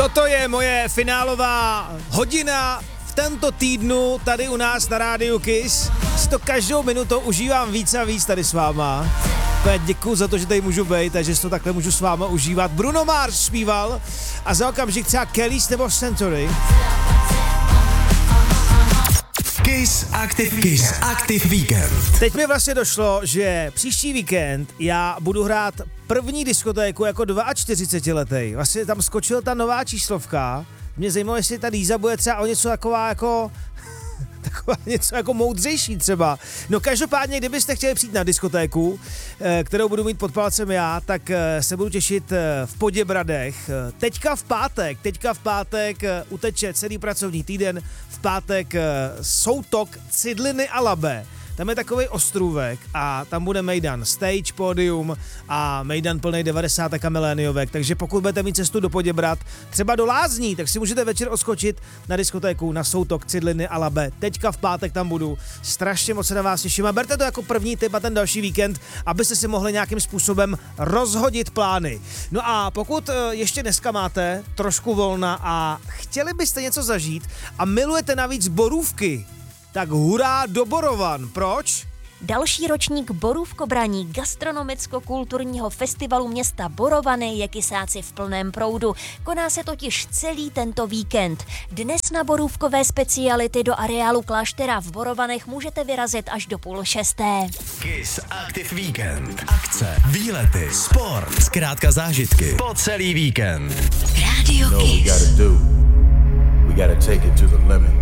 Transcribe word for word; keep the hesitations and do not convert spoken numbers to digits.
Toto je moje finálová hodina v tento týdnu tady u nás na Rádiu Kiss. Si to každou minutou užívám víc a víc tady s váma. Děkuju za to, že tady můžu být a že si to takhle můžu s váma užívat. Bruno Mars zpíval a za okamžik třeba Kellys nebo Century. Kiss Active, Kiss Active Weekend. Teď mi vlastně došlo, že příští víkend já budu hrát první diskotéku jako čtyřicetiletý. Vlastně tam skočila ta nová číslovka. Mě zajímalo, jestli ta Líza bude třeba o něco taková jako... taková něco jako moudřejší třeba. No každopádně, kdybyste chtěli přijít na diskotéku, kterou budu mít pod palcem já, tak se budu těšit v Poděbradech. Teďka v pátek, teďka v pátek uteče celý pracovní týden, v pátek Soutok, Cidliny a Labe. Tam je takovej ostrůvek a tam bude mejdan stage, pódium a mejdan plnej devadesátek a miléniovek, takže pokud budete mít cestu do Poděbrad, třeba do Lázní, tak si můžete večer odskočit na diskotéku na Soutok, Cidliny a Labe. Teďka v pátek tam budu, strašně moc se na vás těším a berte to jako první tip a ten další víkend, abyste si mohli nějakým způsobem rozhodit plány. No a pokud ještě dneska máte trošku volna a chtěli byste něco zažít a milujete navíc borůvky, tak hurá do Borovan. Proč? Další ročník Borůvkobraní gastronomicko-kulturního festivalu města Borovany je kysáci v plném proudu. Koná se totiž celý tento víkend. Dnes na borůvkové speciality do areálu kláštera v Borovanech můžete vyrazit až do půl šesté. Kiss Active Weekend. Akce, výlety, sport, zkrátka zážitky po celý víkend. Radio You know what we Kiss. gotta do. We gotta take it to the limit.